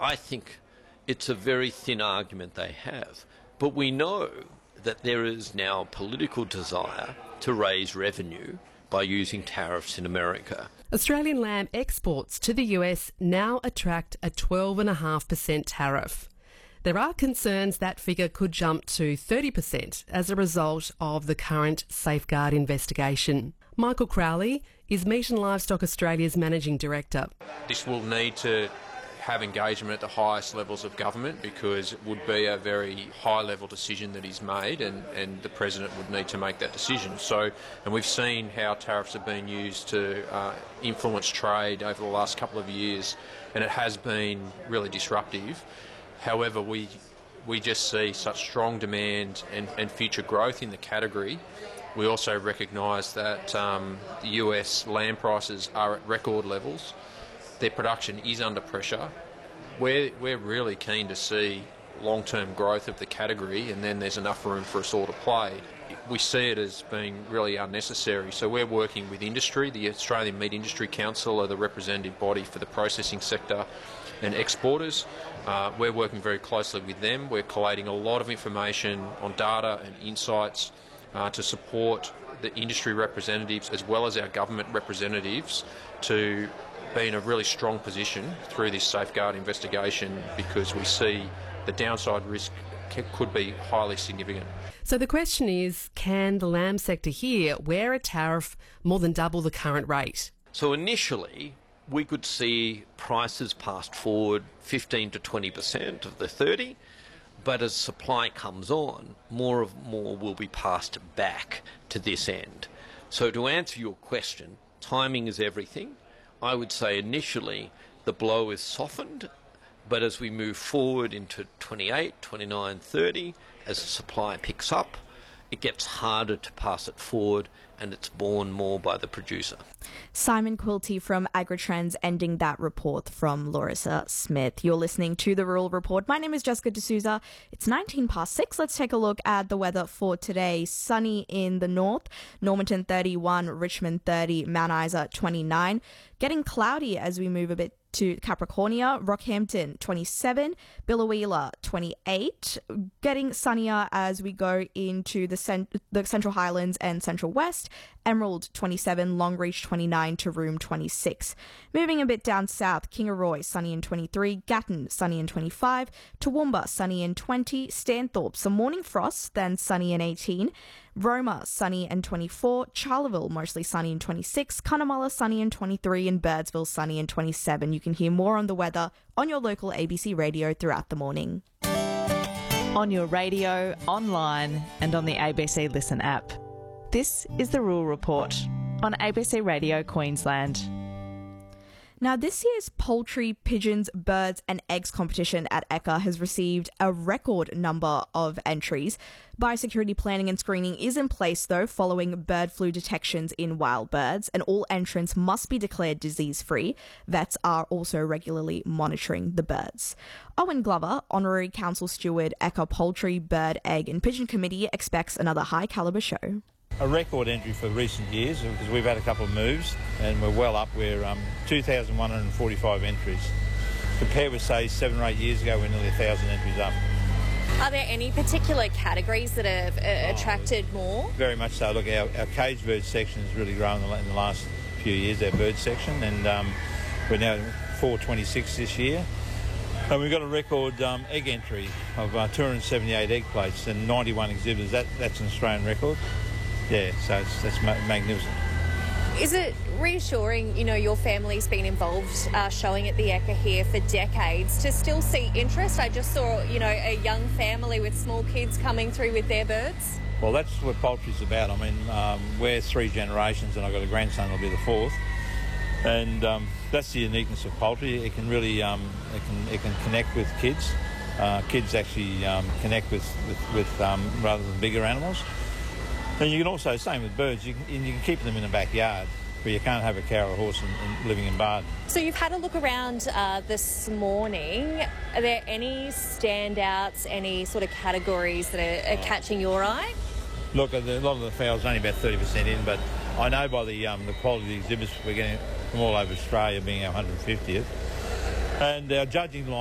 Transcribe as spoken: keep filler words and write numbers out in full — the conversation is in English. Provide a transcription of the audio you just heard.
I think it's a very thin argument they have. But we know that there is now political desire to raise revenue by using tariffs in America. Australian lamb exports to the U S now attract a twelve point five percent tariff. There are concerns that figure could jump to thirty percent as a result of the current Safeguard investigation. Michael Crowley is Meat and Livestock Australia's Managing Director. This will need to have engagement at the highest levels of government because it would be a very high-level decision that is made, and, and the President would need to make that decision. So, and we've seen how tariffs have been used to uh, influence trade over the last couple of years, and it has been really disruptive. However, we we just see such strong demand and, and future growth in the category. We also recognise that um, the U S lamb prices are at record levels. Their production is under pressure. We're, we're really keen to see long-term growth of the category, and then there's enough room for us all to play. We see it as being really unnecessary, so we're working with industry. The Australian Meat Industry Council are the representative body for the processing sector and exporters. Uh, we're working very closely with them. We're collating a lot of information on data and insights uh, to support the industry representatives as well as our government representatives to be in a really strong position through this Safeguard investigation, because we see the downside risk could be highly significant. So the question is, can the lamb sector here wear a tariff more than double the current rate? So initially, we could see prices passed forward fifteen to twenty percent of the thirty, but as supply comes on, more of more will be passed back to this end. So to answer your question, timing is everything. I would say initially the blow is softened, but as we move forward into twenty-eight, twenty-nine, thirty, as the supply picks up, it gets harder to pass it forward, and it's borne more by the producer. Simon Quilty from AgriTrends, ending that report from Larissa Smith. You're listening to The Rural Report. My name is Jessica D'Souza. It's nineteen past six. Let's take a look at the weather for today. Sunny in the north, Normanton thirty-one, Richmond thirty, Mount Isa twenty-nine. Getting cloudy as we move a bit to Capricornia, Rockhampton twenty-seven, Biloela twenty-eight, getting sunnier as we go into the, cent- the Central Highlands and Central West, Emerald twenty-seven, Longreach twenty-nine, Taroom twenty-six. Moving a bit down south, Kingaroy sunny in twenty-three, Gatton sunny in twenty-five, Toowoomba sunny in twenty, Stanthorpe some morning frost, then sunny in eighteen, Roma sunny in twenty-four, Charleville mostly sunny in twenty-six, Cunnamulla sunny in twenty-three, and Birdsville sunny in twenty-seven. You can hear more on the weather on your local A B C radio throughout the morning. On your radio, online, and on the A B C Listen app. This is The Rural Report on A B C Radio Queensland. Now, this year's Poultry, Pigeons, Birds and Eggs competition at E C A has received a record number of entries. Biosecurity planning and screening is in place, though, following bird flu detections in wild birds, and all entrants must be declared disease-free. Vets are also regularly monitoring the birds. Owen Glover, Honorary Council Steward, E C A Poultry, Bird, Egg and Pigeon Committee, expects another high-calibre show. A record entry for recent years, because we've had a couple of moves and we're well up. We're um, two thousand one hundred forty-five entries. Compared with, say, seven or eight years ago, we're nearly one thousand entries up. Are there any particular categories that have uh, attracted oh, more? Very much so. Look, our, our cage bird section has really grown in the last few years, our bird section, and um, we're now four twenty-six this year. And we've got a record um, egg entry of uh, two hundred seventy-eight egg plates and ninety-one exhibitors. That, that's an Australian record. Yeah, so it's, that's ma- magnificent. Is it reassuring, you know, your family's been involved uh, showing at the E C A here for decades, to still see interest? I just saw, you know, a young family with small kids coming through with their birds. Well, that's what poultry's about. I mean, um, we're three generations and I've got a grandson who'll be the fourth. And um, that's the uniqueness of poultry. It can really, um, it can it can connect with kids. Uh, kids actually um, connect with, with, with um, rather than bigger animals. And you can also, same with birds, you can, you can keep them in the backyard, where you can't have a cow or a horse in, in, living in barn. So you've had a look around uh, this morning. Are there any standouts, any sort of categories that are, are catching your eye? Look, a lot of the fowls are only about thirty percent in, but I know by the um, the quality of the exhibits we're getting from all over Australia, being our one hundred fiftieth. And our judging line